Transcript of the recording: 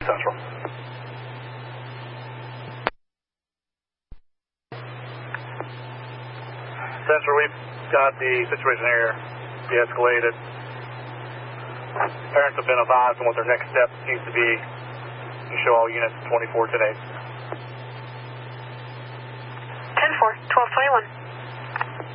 Central. Central, we've got the situation here de-escalated. Parents have been advised on what their next step needs to be to show all units 24 today. 10-4, 1221.